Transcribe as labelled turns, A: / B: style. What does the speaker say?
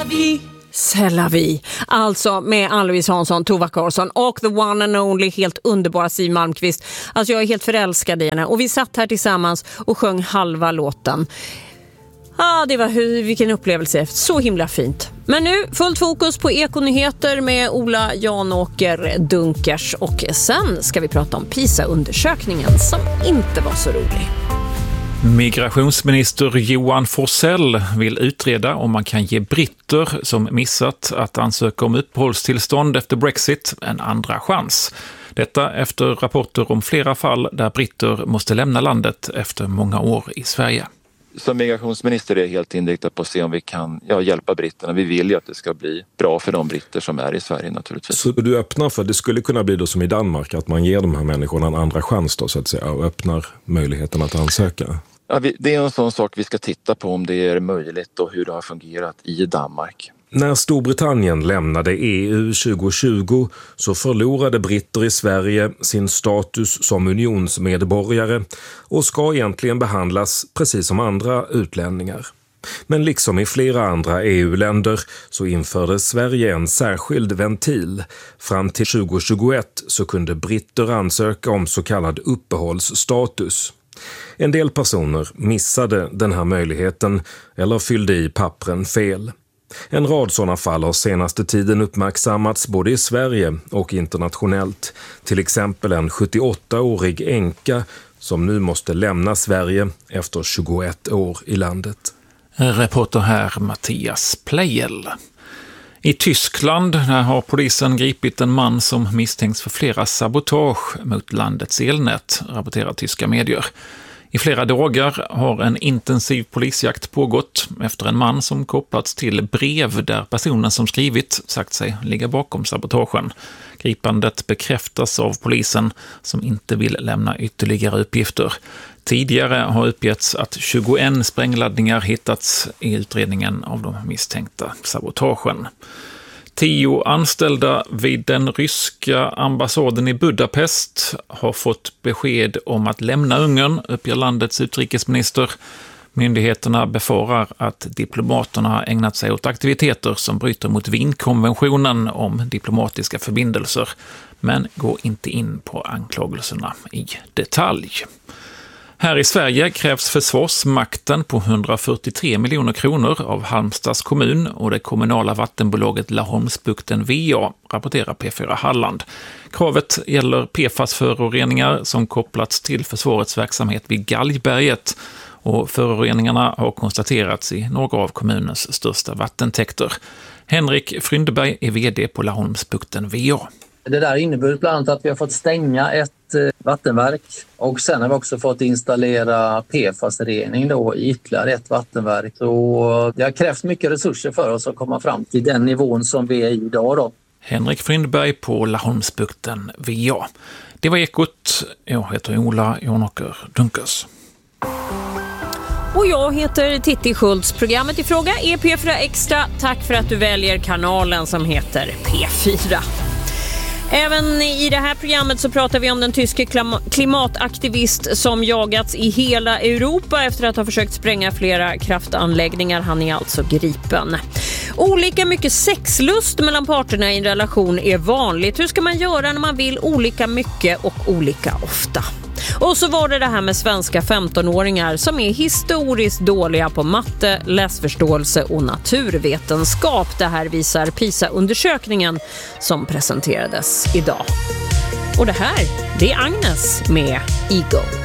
A: C'est la vie. Alltså med Ann-Louise Hansson, Tova Karlsson och the one and only helt underbara Siw Malmkvist. Alltså jag är helt förälskad i henne och vi satt här tillsammans och sjöng halva låten. Det var vilken upplevelse, så himla fint. Men nu fullt fokus på Ekonyheter med Ola Janåker Dunkers och sen ska vi prata om PISA-undersökningen som inte var så rolig.
B: Migrationsminister Johan Forssell vill utreda om man kan ge britter som missat att ansöka om uppehållstillstånd efter Brexit en andra chans. Detta efter rapporter om flera fall där britter måste lämna landet efter många år i Sverige.
C: Som migrationsminister är jag helt inriktad på att se om vi kan hjälpa britterna. Vi vill ju att det ska bli bra för de britter som är i Sverige naturligtvis.
D: Så du öppnar för att det skulle kunna bli då som i Danmark, att man ger de här människorna en andra chans då, så att säga, och öppnar möjligheten att ansöka?
C: Ja, det är en sån sak vi ska titta på, om det är möjligt och hur det har fungerat i Danmark.
D: När Storbritannien lämnade EU 2020 så förlorade britter i Sverige sin status som unionsmedborgare och ska egentligen behandlas precis som andra utlänningar. Men liksom i flera andra EU-länder så införde Sverige en särskild ventil. Fram till 2021 så kunde britter ansöka om så kallad uppehållsstatus. En del personer missade den här möjligheten eller fyllde i pappren fel. En rad sådana fall har senaste tiden uppmärksammats både i Sverige och internationellt. Till exempel en 78-årig änka som nu måste lämna Sverige efter 21 år i landet.
B: Reporter här Mattias Pleijel. I Tyskland har polisen gripit en man som misstänks för flera sabotage mot landets elnät, rapporterar tyska medier. I flera dagar har en intensiv polisjakt pågått efter en man som kopplats till brev där personen som skrivit sagt sig ligga bakom sabotagen. Gripandet bekräftas av polisen som inte vill lämna ytterligare uppgifter. Tidigare har uppgetts att 21 sprängladdningar hittats i utredningen av de misstänkta sabotagen. 10 anställda vid den ryska ambassaden i Budapest har fått besked om att lämna Ungern, uppger landets utrikesminister. Myndigheterna befarar att diplomaterna har ägnat sig åt aktiviteter som bryter mot Wienkonventionen om diplomatiska förbindelser, men går inte in på anklagelserna i detalj. Här i Sverige krävs Försvarsmakten på 143 miljoner kronor av Halmstads kommun och det kommunala vattenbolaget Laholmsbukten VA, rapporterar P4 Halland. Kravet gäller PFAS-föroreningar som kopplats till försvarets verksamhet vid Galgberget och föroreningarna har konstaterats i några av kommunens största vattentäkter. Henrik Fryndeberg är vd på Laholmsbukten VA.
E: Det där innebär bland annat att vi har fått stänga ett vattenverk och sen har vi också fått installera PFAS-rening då i ytterligare ett vattenverk. Så det har krävt mycket resurser för oss att komma fram till den nivån som vi är i idag då.
B: Henrik Fryndeberg på Laholmsbukten VA. Det var Ekot. Jag heter Ola Janåker Dunkers.
A: Och jag heter Titti Schultz. Programmet i fråga är P4 Extra. Tack för att du väljer kanalen som heter P4. Även i det här programmet så pratar vi om den tyske klimataktivist som jagats i hela Europa efter att ha försökt spränga flera kraftanläggningar. Han är alltså gripen. Olika mycket sexlust mellan parterna i en relation är vanligt. Hur ska man göra när man vill olika mycket och olika ofta? Och så var det här med svenska 15-åringar som är historiskt dåliga på matte, läsförståelse och naturvetenskap. Det här visar PISA-undersökningen som presenterades idag. Och det här, det är Agnes med Ego.